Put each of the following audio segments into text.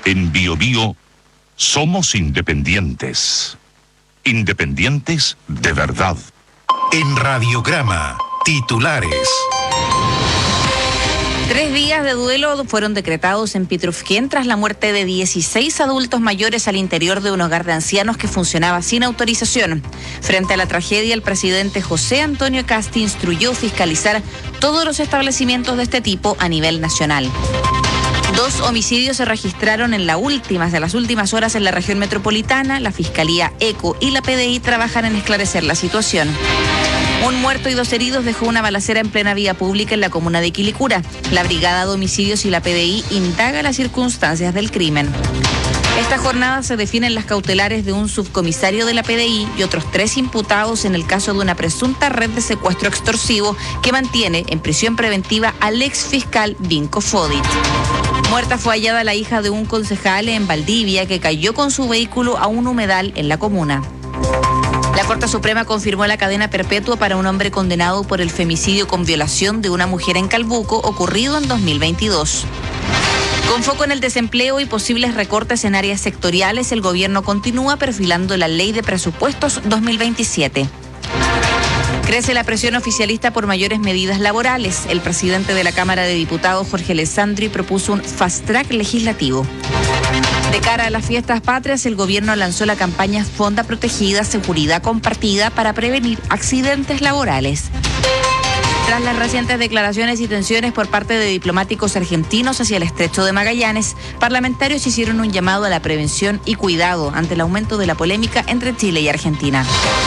En BioBio somos independientes. Independientes de verdad. En Radiograma, titulares. 3 días de duelo fueron decretados en Pitrufquén tras la muerte de 16 adultos mayores al interior de un hogar de ancianos que funcionaba sin autorización. Frente a la tragedia, el presidente José Antonio Kast instruyó fiscalizar todos los establecimientos de este tipo a nivel nacional. 2 homicidios se registraron en las últimas horas en la región metropolitana. La Fiscalía ECO y la PDI trabajan en esclarecer la situación. Un muerto y 2 heridos dejó una balacera en plena vía pública en la comuna de Quilicura. La Brigada de Homicidios y la PDI indaga las circunstancias del crimen. Esta jornada se definen las cautelares de un subcomisario de la PDI y otros 3 imputados en el caso de una presunta red de secuestro extorsivo que mantiene en prisión preventiva al exfiscal Vinko Fodit. Muerta fue hallada la hija de un concejal en Valdivia que cayó con su vehículo a un humedal en la comuna. La Corte Suprema confirmó la cadena perpetua para un hombre condenado por el femicidio con violación de una mujer en Calbuco ocurrido en 2022. Con foco en el desempleo y posibles recortes en áreas sectoriales, el gobierno continúa perfilando la Ley de Presupuestos 2027. Crece la presión oficialista por mayores medidas laborales. El presidente de la Cámara de Diputados, Jorge Alessandri, propuso un fast track legislativo. De cara a las fiestas patrias, el gobierno lanzó la campaña Fonda Protegida, Seguridad Compartida para prevenir accidentes laborales. Tras las recientes declaraciones y tensiones por parte de diplomáticos argentinos hacia el Estrecho de Magallanes, parlamentarios hicieron un llamado a la prevención y cuidado ante el aumento de la polémica entre Chile y Argentina.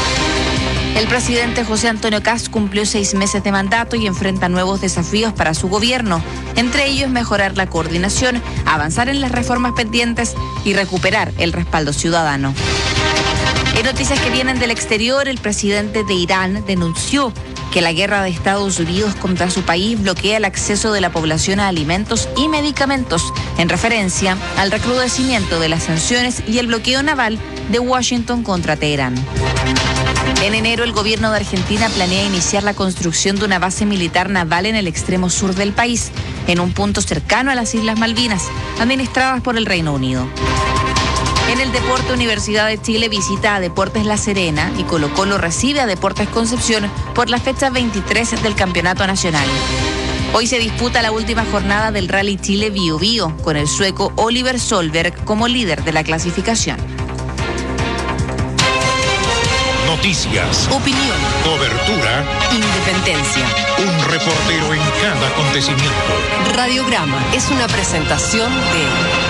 El presidente José Antonio Kast cumplió 6 meses de mandato y enfrenta nuevos desafíos para su gobierno, entre ellos mejorar la coordinación, avanzar en las reformas pendientes y recuperar el respaldo ciudadano. En noticias que vienen del exterior, el presidente de Irán denunció que la guerra de Estados Unidos contra su país bloquea el acceso de la población a alimentos y medicamentos, en referencia al recrudecimiento de las sanciones y el bloqueo naval de Washington contra Teherán. En enero, el gobierno de Argentina planea iniciar la construcción de una base militar naval en el extremo sur del país, en un punto cercano a las Islas Malvinas, administradas por el Reino Unido. En el deporte, Universidad de Chile visita a Deportes La Serena y Colo-Colo recibe a Deportes Concepción por la fecha 23 del Campeonato Nacional. Hoy se disputa la última jornada del Rally Chile BioBio, con el sueco Oliver Solberg como líder de la clasificación. Noticias, Opinión, cobertura, independencia. un reportero en cada acontecimiento. Radiograma es una presentación de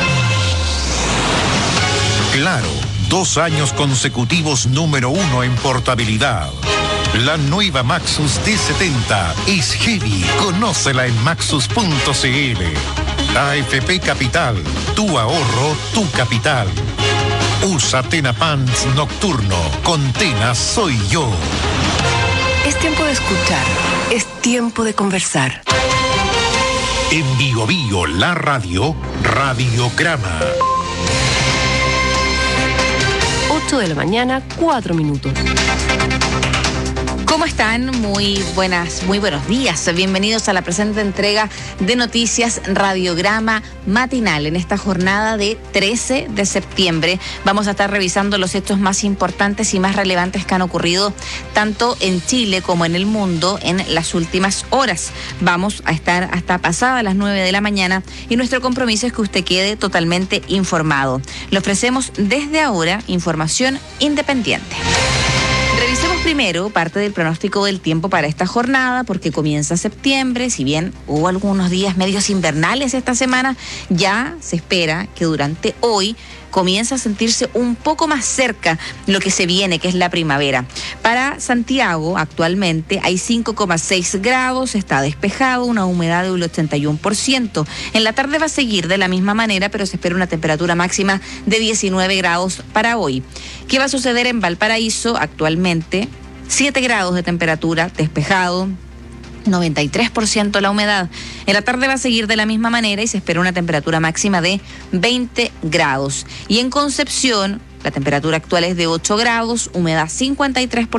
Claro, 2 años consecutivos número 1 en portabilidad. La nueva Maxus D70 es heavy. Conócela en maxus.cl. AFP Capital, tu ahorro, tu capital. Usa Tena Pants Nocturno. Con Tena soy yo. Es tiempo de escuchar, es tiempo de conversar. En BioBio, la radio, Radiograma. 8 de la mañana, 4 minutos. ¿Cómo están? Muy buenos días. Bienvenidos a la presente entrega de Noticias Radiograma Matinal. En esta jornada de 13 de septiembre vamos a estar revisando los hechos más importantes y más relevantes que han ocurrido tanto en Chile como en el mundo en las últimas horas. Vamos a estar hasta pasadas las 9 de la mañana y nuestro compromiso es que usted quede totalmente informado. Le ofrecemos desde ahora información independiente. Revisemos primero parte del pronóstico del tiempo para esta jornada, porque comienza septiembre. Si bien hubo algunos días medios invernales esta semana, ya se espera que durante hoy comienza a sentirse un poco más cerca lo que se viene, que es la primavera. Para Santiago, actualmente hay 5,6 grados, está despejado, una humedad del 81%. En la tarde va a seguir de la misma manera, pero se espera una temperatura máxima de 19 grados para hoy. ¿Qué va a suceder en Valparaíso? Actualmente 7 grados de temperatura, despejado, 93% la humedad. En la tarde va a seguir de la misma manera y se espera una temperatura máxima de 20 grados. Y en Concepción, la temperatura actual es de 8 grados, humedad 53%.